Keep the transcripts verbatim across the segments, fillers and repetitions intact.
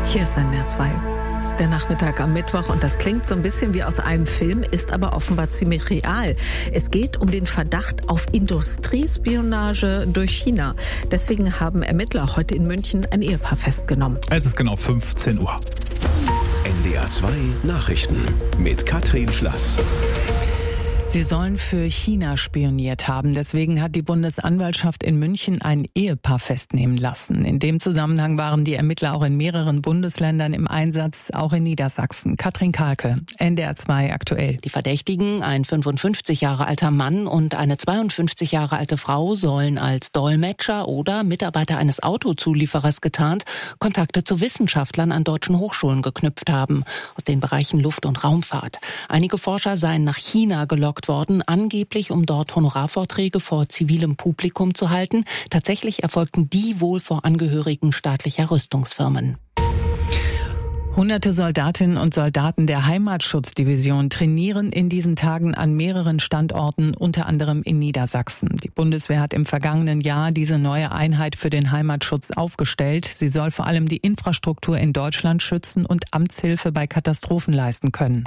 Hier ist N D R zwei. Der Nachmittag am Mittwoch und das klingt so ein bisschen wie aus einem Film, ist aber offenbar ziemlich real. Es geht um den Verdacht auf Industriespionage durch China. Deswegen haben Ermittler heute in München ein Ehepaar festgenommen. Es ist genau fünfzehn Uhr. N D R zwei Nachrichten mit Katrin Schlass. Sie sollen für China spioniert haben. Deswegen hat die Bundesanwaltschaft in München ein Ehepaar festnehmen lassen. In dem Zusammenhang waren die Ermittler auch in mehreren Bundesländern im Einsatz, auch in Niedersachsen. Katrin Kahlke, N D R zwei aktuell. Die Verdächtigen, ein fünfundfünfzig Jahre alter Mann und eine zweiundfünfzig Jahre alte Frau, sollen als Dolmetscher oder Mitarbeiter eines Autozulieferers getarnt Kontakte zu Wissenschaftlern an deutschen Hochschulen geknüpft haben, aus den Bereichen Luft- und Raumfahrt. Einige Forscher seien nach China gelockt worden, angeblich um dort Honorarvorträge vor zivilem Publikum zu halten. Tatsächlich erfolgten die wohl vor Angehörigen staatlicher Rüstungsfirmen. Hunderte Soldatinnen und Soldaten der Heimatschutzdivision trainieren in diesen Tagen an mehreren Standorten, unter anderem in Niedersachsen. Die Bundeswehr hat im vergangenen Jahr diese neue Einheit für den Heimatschutz aufgestellt. Sie soll vor allem die Infrastruktur in Deutschland schützen und Amtshilfe bei Katastrophen leisten können.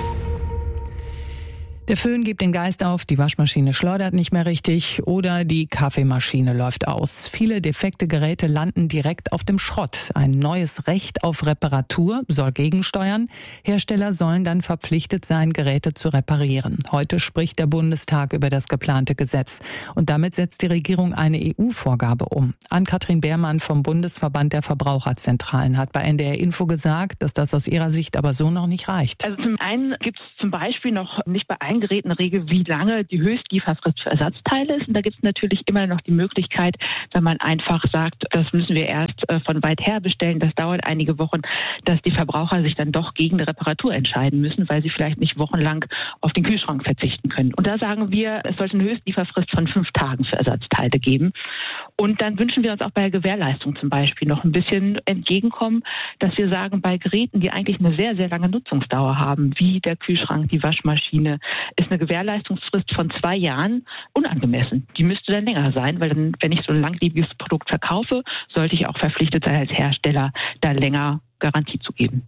Der Föhn gibt den Geist auf, die Waschmaschine schleudert nicht mehr richtig oder die Kaffeemaschine läuft aus. Viele defekte Geräte landen direkt auf dem Schrott. Ein neues Recht auf Reparatur soll gegensteuern. Hersteller sollen dann verpflichtet sein, Geräte zu reparieren. Heute spricht der Bundestag über das geplante Gesetz. Und damit setzt die Regierung eine E U-Vorgabe um. Ann-Kathrin Beermann vom Bundesverband der Verbraucherzentralen hat bei N D R Info gesagt, dass das aus ihrer Sicht aber so noch nicht reicht. Also zum einen gibt es zum Beispiel noch nicht bei allen Geräten eine Regel, wie lange die Höchstlieferfrist für Ersatzteile ist. Und da gibt es natürlich immer noch die Möglichkeit, wenn man einfach sagt, das müssen wir erst von weit her bestellen, das dauert einige Wochen, dass die Verbraucher sich dann doch gegen eine Reparatur entscheiden müssen, weil sie vielleicht nicht wochenlang auf den Kühlschrank verzichten können. Und da sagen wir, es sollte eine Höchstlieferfrist von fünf Tagen für Ersatzteile geben. Und dann wünschen wir uns auch bei der Gewährleistung zum Beispiel noch ein bisschen entgegenkommen, dass wir sagen, bei Geräten, die eigentlich eine sehr, sehr lange Nutzungsdauer haben, wie der Kühlschrank, die Waschmaschine, ist eine Gewährleistungsfrist von zwei Jahren unangemessen. Die müsste dann länger sein, weil dann, wenn ich so ein langlebiges Produkt verkaufe, sollte ich auch verpflichtet sein, als Hersteller da länger Garantie zu geben.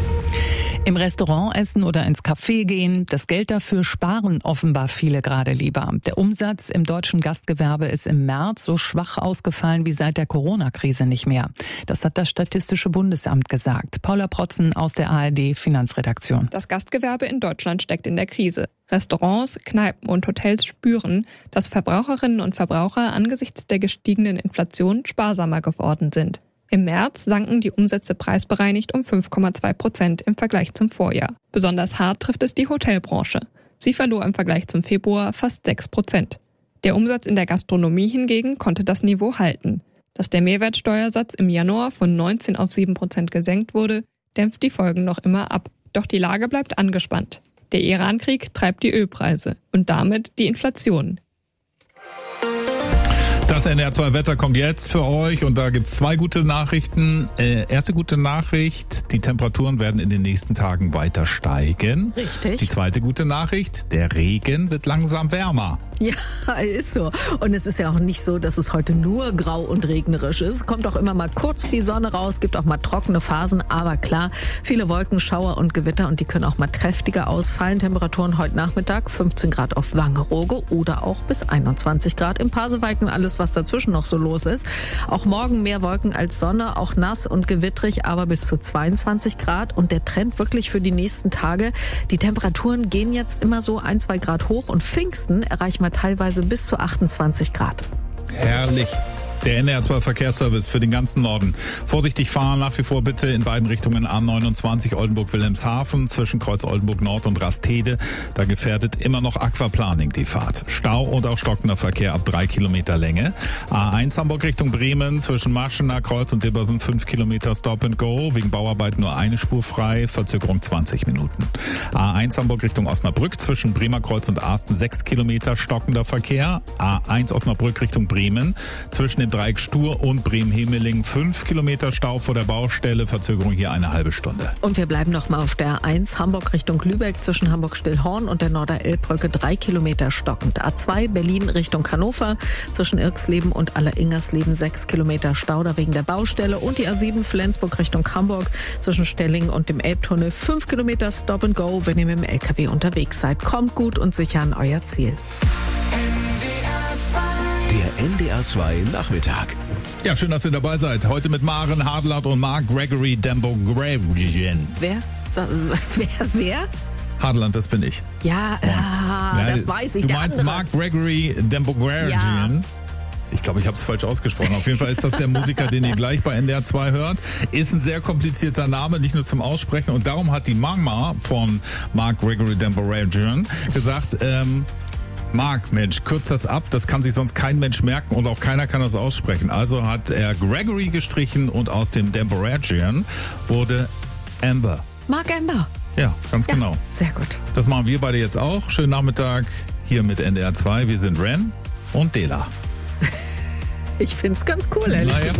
Im Restaurant essen oder ins Café gehen, das Geld dafür sparen offenbar viele gerade lieber. Der Umsatz im deutschen Gastgewerbe ist im März so schwach ausgefallen wie seit der Corona-Krise nicht mehr. Das hat das Statistische Bundesamt gesagt. Paula Protzen aus der A R D-Finanzredaktion. Das Gastgewerbe in Deutschland steckt in der Krise. Restaurants, Kneipen und Hotels spüren, dass Verbraucherinnen und Verbraucher angesichts der gestiegenen Inflation sparsamer geworden sind. Im März sanken die Umsätze preisbereinigt um fünf Komma zwei Prozent im Vergleich zum Vorjahr. Besonders hart trifft es die Hotelbranche. Sie verlor im Vergleich zum Februar fast sechs Prozent. Der Umsatz in der Gastronomie hingegen konnte das Niveau halten. Dass der Mehrwertsteuersatz im Januar von neunzehn auf sieben Prozent gesenkt wurde, dämpft die Folgen noch immer ab. Doch die Lage bleibt angespannt. Der Irankrieg treibt die Ölpreise und damit die Inflation. Das N D R zwei Wetter kommt jetzt für euch und da gibt's zwei gute Nachrichten. Äh, erste gute Nachricht, die Temperaturen werden in den nächsten Tagen weiter steigen. Richtig. Die zweite gute Nachricht, der Regen wird langsam wärmer. Ja, ist so. Und es ist ja auch nicht so, dass es heute nur grau und regnerisch ist. Kommt auch immer mal kurz die Sonne raus, gibt auch mal trockene Phasen. Aber klar, viele Wolken, Schauer und Gewitter und die können auch mal kräftiger ausfallen. Temperaturen heute Nachmittag fünfzehn Grad auf Wangerooge oder auch bis einundzwanzig Grad im Pasewalk und alles, was dazwischen noch so los ist. Auch morgen mehr Wolken als Sonne, auch nass und gewittrig, aber bis zu zweiundzwanzig Grad. Und der Trend wirklich für die nächsten Tage. Die Temperaturen gehen jetzt immer so ein, zwei Grad hoch und Pfingsten erreichen wir teilweise bis zu achtundzwanzig Grad. Herrlich. Der N D R zwei Verkehrsservice für den ganzen Norden. Vorsichtig fahren nach wie vor bitte in beiden Richtungen A neunundzwanzig Oldenburg-Wilhelmshaven zwischen Kreuz Oldenburg Nord und Rastede. Da gefährdet immer noch Aquaplaning die Fahrt. Stau und auch stockender Verkehr ab drei Kilometer Länge. A eins Hamburg Richtung Bremen zwischen Marschener Kreuz und Dibbersen fünf Kilometer Stop and Go. Wegen Bauarbeit nur eine Spur frei, Verzögerung zwanzig Minuten. A eins Hamburg Richtung Osnabrück zwischen Bremer Kreuz und Arsten sechs Kilometer stockender Verkehr. A eins Osnabrück Richtung Bremen zwischen dem Dreieck Stur und Bremen-Hemeling. Fünf Kilometer Stau vor der Baustelle, Verzögerung hier eine halbe Stunde. Und wir bleiben noch mal auf der A eins Hamburg Richtung Lübeck zwischen Hamburg-Stillhorn und der Norder-Elbbrücke. Drei Kilometer stockend. A zwei Berlin Richtung Hannover zwischen Irxleben und Aller-Ingersleben. Sechs Kilometer Stau da wegen der Baustelle. Und die A sieben Flensburg Richtung Hamburg zwischen Stellingen und dem Elbtunnel. Fünf Kilometer Stop and Go, wenn ihr mit dem L K W unterwegs seid. Kommt gut und sicher an euer Ziel. Der N D R zwei Nachmittag. Ja, schön, dass ihr dabei seid. Heute mit Maren Hadlard und Mark Gregory Dembogregian. Wer? So, wer? Wer? Hadland, das bin ich. Ja, ah, Ja, das weiß ich. Du der meinst andere. Mark Gregory Dembogregian. Ja. Ich glaube, ich habe es falsch ausgesprochen. Auf jeden Fall ist das der Musiker, den ihr gleich bei N D R zwei hört. Ist ein sehr komplizierter Name, nicht nur zum Aussprechen. Und darum hat die Mama von Mark Gregory Dembogregian gesagt, ähm, Mark, Mensch, kürz das ab, das kann sich sonst kein Mensch merken und auch keiner kann das aussprechen. Also hat er Gregory gestrichen und aus dem Dembogregian wurde Amber. Mark Amber. Ja, ganz Ja, genau. sehr gut. Das machen wir beide jetzt auch. Schönen Nachmittag hier mit N D R zwei. Wir sind Ren und Dela. Ich find's ganz cool, ehrlich Naja. gesagt.